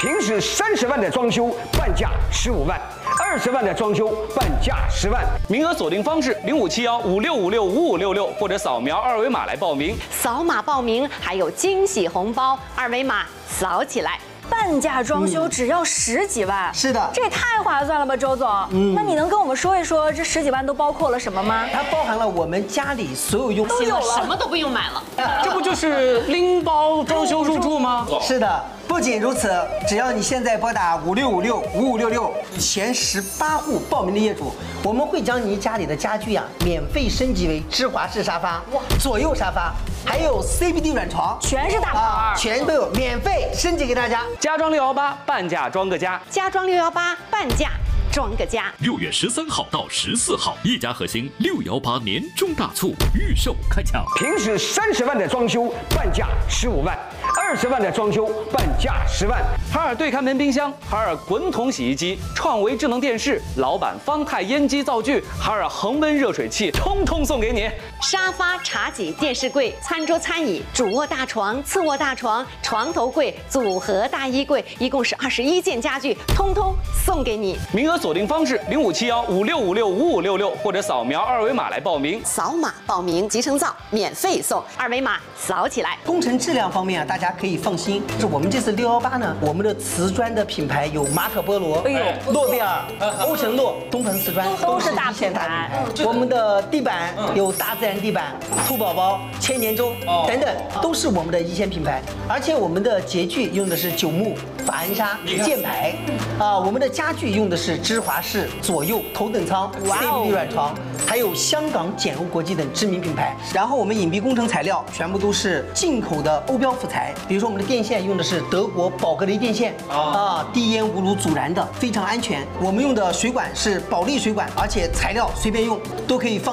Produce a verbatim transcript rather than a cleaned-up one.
平时三十万的装修半价十五万，二十万的装修半价十万。 名额锁定方式：零五七幺五六五六五五六六，或者扫描二维码来报名。 扫码报名还有惊喜红包，二维码扫起来。 半价装修只要十几万， 是的， 这也太划算了吧，周总。嗯，那你能跟我们说一说这十几万都包括了什么吗？ 它包含了我们家里所有用都有了， 什么都不用买了。 这不就是拎包装修入住吗？ 是的，不仅如此，只要你现在拨打五六五六五五六六前十八户报名的业主，我们会将您家里的家具呀、啊、免费升级为芝华士沙发、左右沙发，还有 C B D 软床， 全是大牌、 啊，全都有免费升级给大家。 家装六幺八半价装个家， 家装六幺八半价装个家。 六月十三号到十四号，一家核心六幺八年中大促预售开抢。 平时三十万的装修半价十五万，二十万的装修半价十万。 海尔对看门冰箱、海尔滚筒洗衣机、创维智能电视、老板方太烟机灶具、海尔恒温热水器，通通送给你。 沙发、茶几、电视柜、餐桌、餐椅、主卧大床、次卧大床、床头柜、组合大衣柜，一共是二十一件家具，通通送给你。 名额锁定方式：零五七幺五六五六五五六六，或者扫描二维码来报名。 扫码报名，集成灶免费送，二维码扫起来。 工程质量方面啊，大家可以放心，是我们这次六幺八呢，我们的瓷砖的品牌有马可波罗、 哎呦、 诺贝尔、欧辰诺、东鹏瓷砖， 都是大一线品牌。 我们的地板有大自然地板、兔宝宝、千年舟等等，都是我们的一线品牌。而且我们的洁具用的是九牧、法恩莎、箭牌，啊，我们的家具用的是芝华士、左右头等舱、C B D 软床，还有香港简欧国际等知名品牌。然后我们隐蔽工程材料全部都是进口的欧标辅材，比如说我们的电线用的是德国宝格雷电线，啊，低烟无炉阻燃的，非常安全。我们用的水管是保利水管，而且材料随便用都可以放。